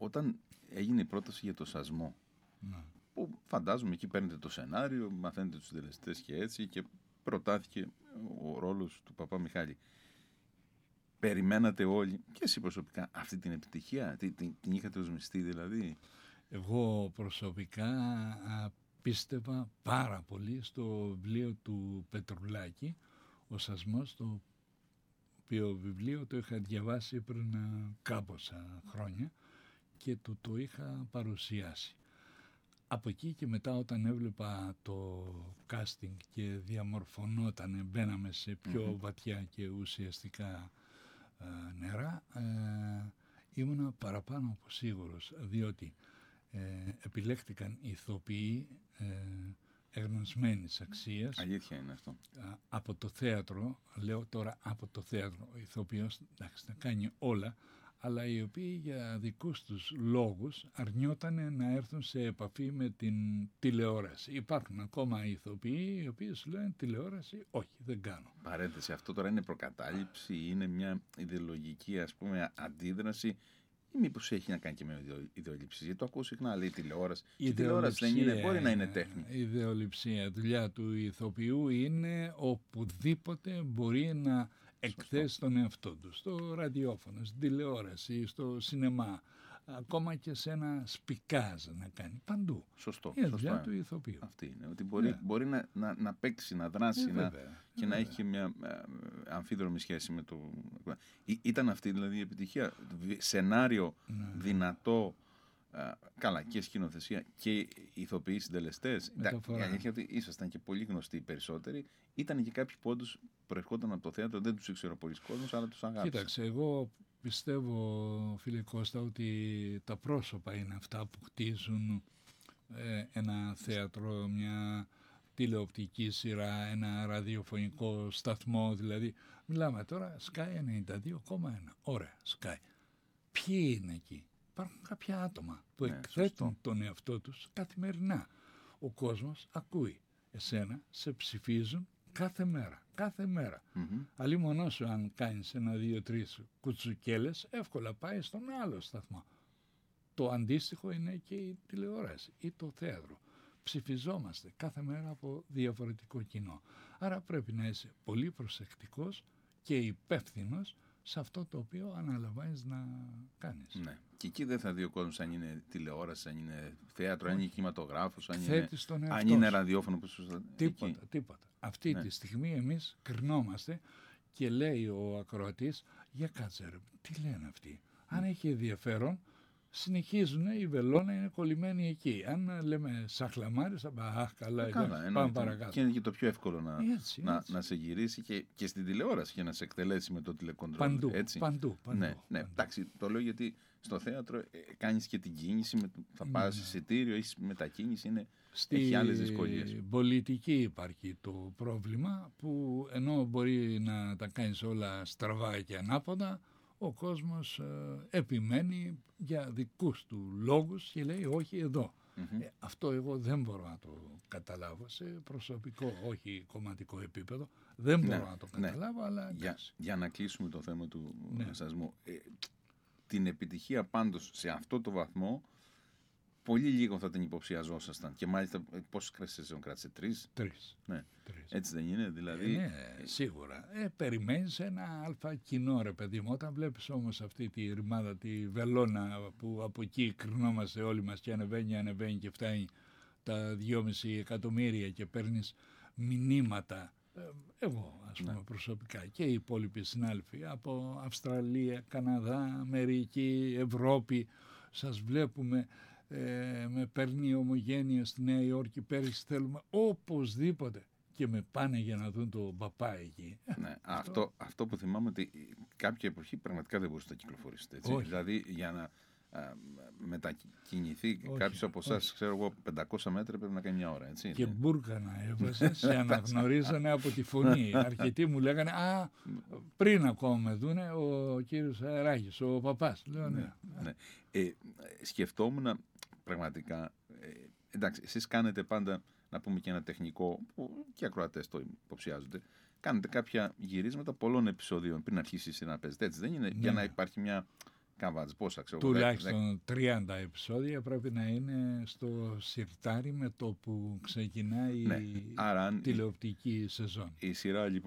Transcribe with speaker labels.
Speaker 1: όταν έγινε η πρόταση για το Σασμό, που φαντάζομαι εκεί παίρνετε το σενάριο, μαθαίνετε τους συντελεστές και έτσι, και προτάθηκε ο ρόλος του Παπά Μιχάλη. Περιμένατε όλοι, και εσύ προσωπικά, αυτή την επιτυχία, την είχατε ως μισθή δηλαδή?
Speaker 2: Εγώ προσωπικά πίστευα πάρα πολύ στο βιβλίο του Πετρουλάκη, ο Σασμός, το οποίο βιβλίο το είχα διαβάσει πριν κάμποσα χρόνια και το είχα παρουσιάσει. Από εκεί και μετά, όταν έβλεπα το casting και διαμορφωνόταν, μπαίναμε σε πιο βαθιά και ουσιαστικά νερά, ήμουνα παραπάνω από σίγουρος, διότι επιλέχτηκαν ηθοποιοί εγνωσμένης αξίας.
Speaker 1: Αλήθεια είναι αυτό.
Speaker 2: Από το θέατρο, λέω τώρα από το θέατρο, ο ηθοποιός εντάξει, θα κάνει όλα, αλλά οι οποίοι για δικούς τους λόγους αρνιότανε να έρθουν σε επαφή με την τηλεόραση. Υπάρχουν ακόμα ηθοποιοί οι οποίοι σου λένε τηλεόραση, όχι, δεν κάνω.
Speaker 1: Παρένθεση, αυτό τώρα είναι προκατάληψη, είναι μια ιδεολογική, ας πούμε, αντίδραση, ή μήπως έχει να κάνει και με ιδεολειψία? Γιατί το ακούω συχνά, λέει τηλεόραση. Η τηλεόραση δεν είναι, μπορεί να είναι τέχνη.
Speaker 2: Η ιδεολειψία, δουλειά του ηθοποιού είναι οπουδήποτε μπορεί να εκθέσει τον εαυτό του. Στο ραδιόφωνο, στην τηλεόραση, στο σινεμά, ακόμα και σε ένα σπικάζ να κάνει. Παντού.
Speaker 1: Σωστό.
Speaker 2: Είναι δουλειά του ηθοποιού.
Speaker 1: Αυτή είναι. Ότι μπορεί να παίξει, να δράσει και να έχει μια αμφίδρομη σχέση με το. Ήταν αυτή δηλαδή η επιτυχία. Σενάριο δυνατό. Καλά, και σκηνοθεσία και ηθοποιοί συντελεστές. Η αλήθεια ότι ήσασταν και πολύ γνωστοί οι περισσότεροι. Ήταν και κάποιοι που όντως προερχόταν από το θέατρο, δεν τους ήξερε ο πολλής κόσμος, αλλά τους αγάπησε.
Speaker 2: Κοίταξε, εγώ πιστεύω, φίλε Κώστα, ότι τα πρόσωπα είναι αυτά που χτίζουν ένα θέατρο, μια τηλεοπτική σειρά, ένα ραδιοφωνικό σταθμό. Δηλαδή, μιλάμε τώρα Sky 92,1. Ωραία, Sky. Ποιοι είναι εκεί? Υπάρχουν κάποια άτομα που εκθέτουν τον εαυτό τους καθημερινά. Ο κόσμος ακούει εσένα, σε ψηφίζουν κάθε μέρα. Κάθε μέρα. Αλλή μονό σου, αν κάνεις 1, 2, 3 κουτσουκέλες, εύκολα πάει στον άλλο σταθμό. Το αντίστοιχο είναι και η τηλεόραση ή το θέατρο. Ψηφιζόμαστε κάθε μέρα από διαφορετικό κοινό. Άρα πρέπει να είσαι πολύ προσεκτικός και υπεύθυνος σε αυτό το οποίο αναλαμβάνεις να κάνεις.
Speaker 1: Ναι. Και εκεί δεν θα δει ο κόσμος αν είναι τηλεόραση, αν είναι θέατρο, αν είναι κινηματογράφος, αν είναι ραδιόφωνο.
Speaker 2: Τίποτα. Αυτή τη στιγμή εμείς κρινόμαστε και λέει ο ακροατής, για κάτσε ρε, τι λένε αυτοί? Αν έχει ενδιαφέρον, συνεχίζουν, η βελόνα είναι κολλημένη εκεί. Αν λέμε σαχλαμάρες, καλά, πάμε παρακάτω.
Speaker 1: Και είναι και το πιο εύκολο να σε γυρίσει και στην τηλεόραση και να σε εκτελέσει με το τηλεκοντρόλ.
Speaker 2: Παντού.
Speaker 1: Ναι, εντάξει, το λέω γιατί στο θέατρο κάνεις και την κίνηση, θα πας εισιτήριο, έχεις μετακίνηση, έχει άλλες δυσκολίες.
Speaker 2: Στην πολιτική υπάρχει το πρόβλημα που ενώ μπορεί να τα κάνεις όλα στραβά και ανάποδα, ο κόσμος επιμένει για δικούς του λόγους και λέει όχι εδώ. Αυτό εγώ δεν μπορώ να το καταλάβω σε προσωπικό, όχι κομματικό επίπεδο. Δεν μπορώ να το καταλάβω, αλλά
Speaker 1: για να κλείσουμε το θέμα του Σασμού. Την επιτυχία πάντως σε αυτό το βαθμό, πολύ λίγο θα την υποψιαζόσασταν. Και μάλιστα πόσες σεζόν κράτησε? 3. Ναι. 3. Έτσι δεν είναι, δηλαδή?
Speaker 2: Ναι, σίγουρα. Περιμένεις ένα αλφα κοινό, ρε παιδί μου. Όταν βλέπεις όμως αυτή τη ρημάδα, τη βελόνα που από εκεί κρινόμαστε όλοι μας και ανεβαίνει και φτάνει τα 2,5 εκατομμύρια και παίρνεις μηνύματα, εγώ ας πούμε προσωπικά και οι υπόλοιποι συνάδελφοι από Αυστραλία, Καναδά, Αμερική, Ευρώπη, σας βλέπουμε, με παίρνει η Ομογένεια στη Νέα Υόρκη, πέρυσι θέλουμε οπωσδήποτε, και με πάνε για να δουν το παπά εκεί.
Speaker 1: Ναι, αυτό που θυμάμαι ότι κάποια εποχή πραγματικά δεν μπορούσατε να κυκλοφορήσετε έτσι. Δηλαδή για να μετακινηθεί κάποιος από εσάς, ξέρω εγώ, 500 μέτρα πρέπει να κάνει μια ώρα, έτσι.
Speaker 2: Και μπουρκα να έβαζε, σε αναγνωρίζανε από τη φωνή. Αρκετοί μου λέγανε, πριν ακόμα με δούνε, ο κύριος Αεράκης, ο παπάς. Λέω ναι.
Speaker 1: Σκεφτόμουν πραγματικά, εντάξει, εσείς κάνετε πάντα, να πούμε και ένα τεχνικό, που και οι ακροατές το υποψιάζονται, κάνετε κάποια γυρίσματα πολλών επεισοδίων πριν αρχίσει να παίζετε, έτσι δεν είναι? Για να υπάρχει μια Καβάτζ, πόσα ξέρω.
Speaker 2: Τουλάχιστον 30 επεισόδια πρέπει να είναι στο σιρτάρι με το που ξεκινάει η τηλεοπτική σεζόν.
Speaker 1: Η σειρά λοιπόν